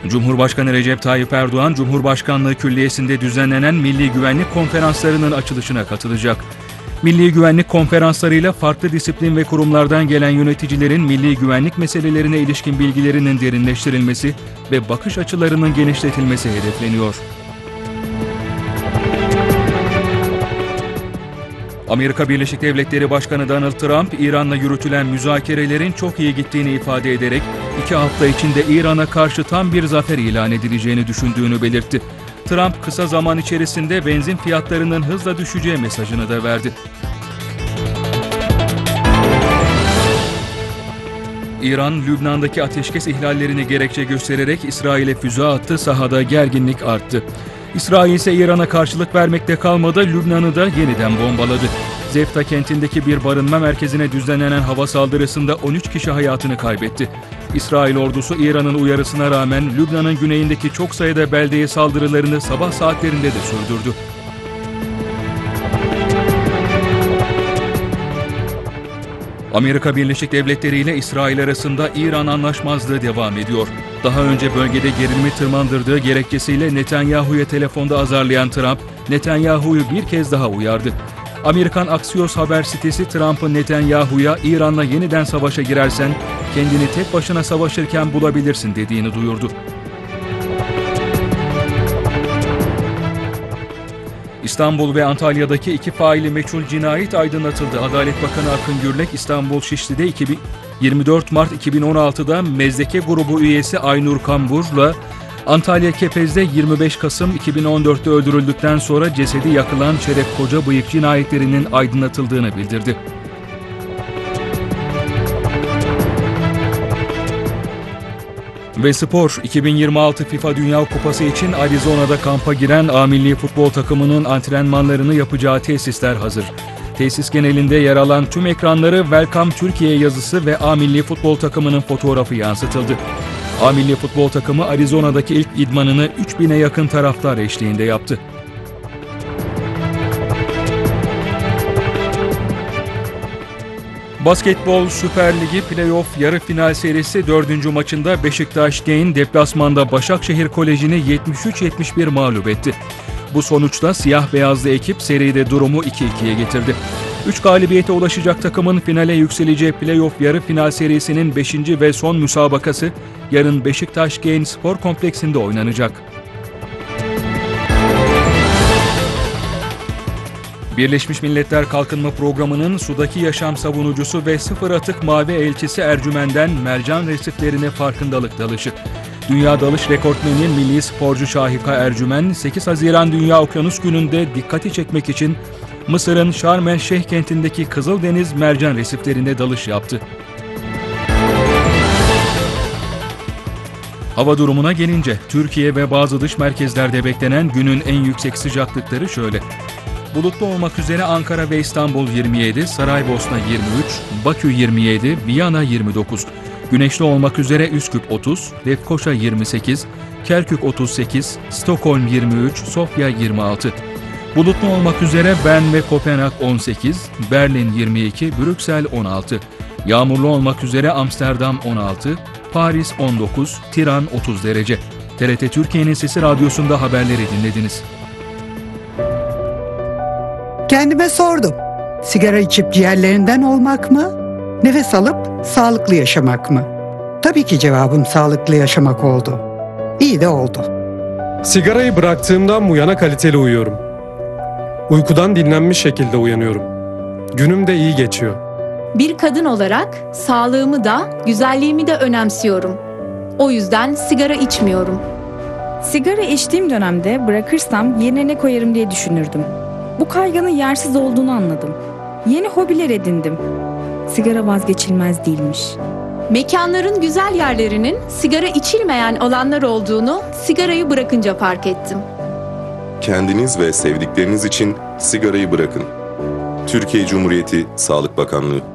Cumhurbaşkanı Recep Tayyip Erdoğan, Cumhurbaşkanlığı Külliyesi'nde düzenlenen Milli Güvenlik Konferanslarının açılışına katılacak. Milli güvenlik konferanslarıyla farklı disiplin ve kurumlardan gelen yöneticilerin milli güvenlik meselelerine ilişkin bilgilerinin derinleştirilmesi ve bakış açılarının genişletilmesi hedefleniyor. Amerika Birleşik Devletleri Başkanı Donald Trump, İran'la yürütülen müzakerelerin çok iyi gittiğini ifade ederek 2 hafta içinde İran'a karşı tam bir zafer ilan edileceğini düşündüğünü belirtti. Trump, kısa zaman içerisinde benzin fiyatlarının hızla düşeceği mesajını da verdi. İran, Lübnan'daki ateşkes ihlallerini gerekçe göstererek İsrail'e füze attı, sahada gerginlik arttı. İsrail ise İran'a karşılık vermekte kalmadı, Lübnan'ı da yeniden bombaladı. Zefta kentindeki bir barınma merkezine düzenlenen hava saldırısında 13 kişi hayatını kaybetti. İsrail ordusu İran'ın uyarısına rağmen Lübnan'ın güneyindeki çok sayıda beldeye saldırılarını sabah saatlerinde de sürdürdü. Amerika Birleşik Devletleri ile İsrail arasında İran anlaşmazlığı devam ediyor. Daha önce bölgede gerilimi tırmandırdığı gerekçesiyle Netanyahu'ya telefonda azarlayan Trump, Netanyahu'yu bir kez daha uyardı. Amerikan Axios haber sitesi Trump'ın Netanyahu'ya "İran'la yeniden savaşa girersen kendini tek başına savaşırken bulabilirsin" dediğini duyurdu. İstanbul ve Antalya'daki 2 faili meçhul cinayet aydınlatıldı. Adalet Bakanı Akın Gürlek, İstanbul Şişli'de 24 Mart 2016'da Mezdeke grubu üyesi Aynur Kambur'la Antalya Kepez'de 25 Kasım 2014'te öldürüldükten sonra cesedi yakılan Şeref Kocabıyık cinayetlerinin aydınlatıldığını bildirdi. Ve spor, 2026 FIFA Dünya Kupası için Arizona'da kampa giren A Milli Futbol takımının antrenmanlarını yapacağı tesisler hazır. Tesis genelinde yer alan tüm ekranları Welcome Türkiye yazısı ve A Milli Futbol takımının fotoğrafı yansıtıldı. A Milli Futbol takımı Arizona'daki ilk idmanını 3000'e yakın taraftar eşliğinde yaptı. Basketbol Süper Ligi Playoff yarı final serisi 4. maçında Beşiktaş Genç deplasmanda Başakşehir Koleji'ni 73-71 mağlup etti. Bu sonuçta siyah beyazlı ekip seride durumu 2-2'ye getirdi. 3 galibiyete ulaşacak takımın finale yükseleceği Playoff yarı final serisinin 5. ve son müsabakası yarın Beşiktaş Genç Spor Kompleksinde oynanacak. Birleşmiş Milletler Kalkınma Programı'nın sudaki yaşam savunucusu ve sıfır atık mavi elçisi Ercümen'den mercan resiflerine farkındalık dalışı. Dünya dalış rekortmeni milli sporcu Şahika Ercümen, 8 Haziran Dünya Okyanus Günü'nde dikkati çekmek için Mısır'ın Şarm El Şeyh kentindeki Kızıldeniz mercan resiflerine dalış yaptı. Hava durumuna gelince, Türkiye ve bazı dış merkezlerde beklenen günün en yüksek sıcaklıkları şöyle. Bulutlu olmak üzere Ankara ve İstanbul 27, Saraybosna 23, Bakü 27, Viyana 29. Güneşli olmak üzere Üsküp 30, Lefkoşa 28, Kerkük 38, Stockholm 23, Sofya 26. Bulutlu olmak üzere Bern ve Kopenhag 18, Berlin 22, Brüksel 16. Yağmurlu olmak üzere Amsterdam 16, Paris 19, Tiran 30 derece. TRT Türkiye'nin Sesi Radyosu'nda haberleri dinlediniz. Kendime sordum. Sigara içip ciğerlerinden olmak mı? Nefes alıp sağlıklı yaşamak mı? Tabii ki cevabım sağlıklı yaşamak oldu. İyi de oldu. Sigarayı bıraktığımdan bu yana kaliteli uyuyorum. Uykudan dinlenmiş şekilde uyanıyorum. Günüm de iyi geçiyor. Bir kadın olarak sağlığımı da, güzelliğimi de önemsiyorum. O yüzden sigara içmiyorum. Sigara içtiğim dönemde bırakırsam yerine ne koyarım diye düşünürdüm. Bu kaygının yersiz olduğunu anladım. Yeni hobiler edindim. Sigara vazgeçilmez değilmiş. Mekanların güzel yerlerinin sigara içilmeyen alanlar olduğunu sigarayı bırakınca fark ettim. Kendiniz ve sevdikleriniz için sigarayı bırakın. Türkiye Cumhuriyeti Sağlık Bakanlığı.